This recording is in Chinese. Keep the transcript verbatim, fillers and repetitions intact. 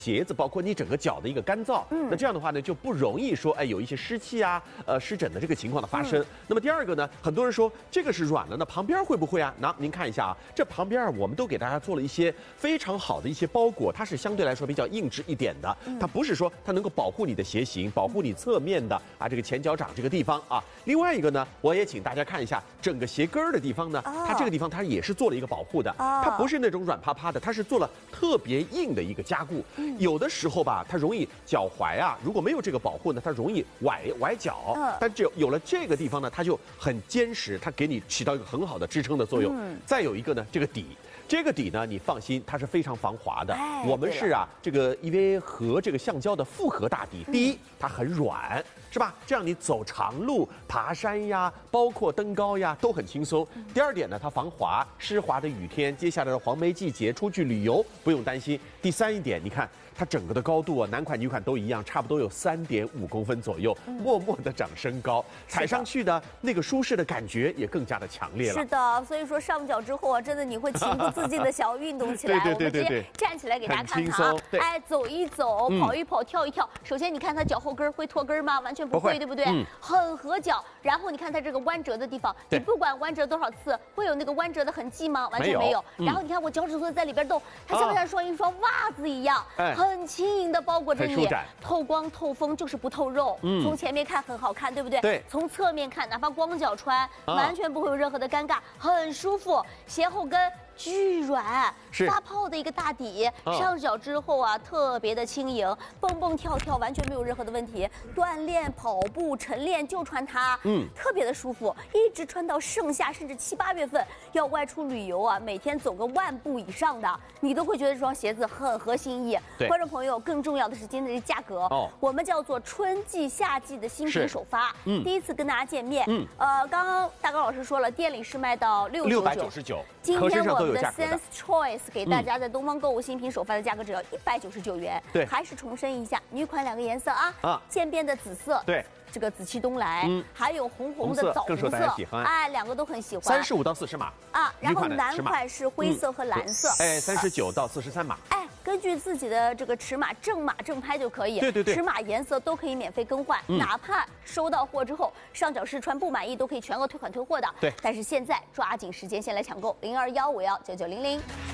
鞋子，包括你整个脚的一个干燥，嗯，那这样的话呢，就不容易说，哎，有一些湿气啊，呃，湿疹的这个情况的发生。嗯、那么第二个呢，很多人说这个是软的，那旁边会不会啊？那您看一下啊，这旁边我们都给大家做了一些非常好的一些包裹，它是相对来说比较硬质一点的，嗯、它不是说它能够保护你的鞋型，保护你侧面的啊这个前脚掌这个地方啊。另外一个呢，我也请大家看一下整个鞋跟儿的地方呢，哦、它这个地方它也是做了一个保护的，哦、它不是那种软趴趴的，它是做了特别硬的一个加固。嗯有的时候吧，它容易脚踝啊，如果没有这个保护呢，它容易崴崴脚。嗯、但只有有了这个地方呢，它就很坚实，它给你起到一个很好的支撑的作用。嗯、再有一个呢，这个底。这个底呢，你放心，它是非常防滑的。哎、我们是啊，这个 E V A 和这个橡胶的复合大底。嗯、第一，它很软，是吧？这样你走长路、爬山呀，包括登高呀，都很轻松。嗯、第二点呢，它防滑，湿滑的雨天，接下来的黄梅季节出去旅游不用担心。第三一点，你看它整个的高度啊，男款女款都一样，差不多有三点五公分左右，嗯、默默的长身高，踩上去呢，那个舒适的感觉也更加的强烈了。 是的，所以说上脚之后啊，真的你会情不自禁的小运动起来。 对对对对对， 我们直接站起来给大家看看啊，哎，走一走，嗯、跑一跑，跳一跳。首先你看它脚后跟会脱跟吗？完全不会，不会对不对？嗯、很合脚。然后你看它这个弯折的地方，你不管弯折多少次，会有那个弯折的痕迹吗？完全没有。没有然后你看我脚趾头在里边动，它像不像双一双袜子一样，啊、很轻盈的包裹着你，透光透风就是不透肉。嗯、从前面看很好看，对不对？ 对。 从侧面看，哪怕光脚穿，啊、完全不会有任何的尴尬，很舒服。鞋后跟。巨软，发泡的一个大底，哦、上脚之后啊，特别的轻盈，蹦蹦跳跳完全没有任何的问题。锻炼、跑步、晨练就穿它，嗯，特别的舒服，一直穿到盛夏甚至七八月份要外出旅游啊，每天走个万步以上的，你都会觉得这双鞋子很合心意。观众朋友，更重要的是今天的价格，哦，我们叫做春季、夏季的新品首发，嗯，第一次跟大家见面，嗯，呃，刚刚大高老师说了，店里是卖到六六百九十九， 今天我们的 Sense Choice 给大家在东方购物新品首发的价格只要一百九十九元。 对， 还是重申一下，女款两个颜色啊，啊，渐变的紫色， 对， 这个紫气东来，嗯，还有红红的枣红色，哎，两个都很喜欢。 三十五到四十码啊，然后男款是灰色和蓝色， 哎，三十九到四十三码， 哎，根据自己的这个尺码正码正拍就可以， 对对对， 尺码颜色都可以免费更换，哪怕收到货之后上脚试穿不满意，都可以全额退款退货的。 对， 但是现在抓紧时间先来抢购零二幺五幺九九零零。